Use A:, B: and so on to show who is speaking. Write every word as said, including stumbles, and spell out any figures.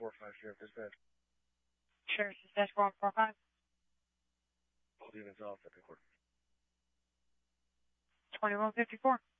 A: four five, Sheriff Dispatch.
B: Sheriff Dispatch one four five.
A: All units off, second quarter.
B: twenty-one fifty-four.